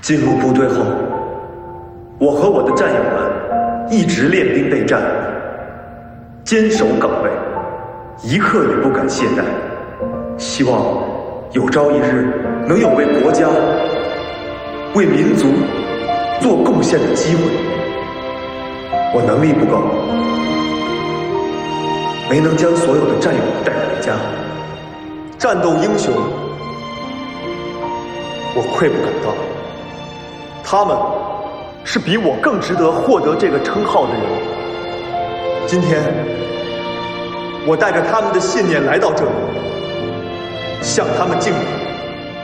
进入部队后，我和我的战友们一直练兵备战，坚守岗位，一刻也不敢懈怠。希望有朝一日能有为国家、为民族做贡献的机会。我能力不够，没能将所有的战友带回家。战斗英雄，我愧不敢当。他们是比我更值得获得这个称号的人。今天，我带着他们的信念来到这里，向他们敬礼。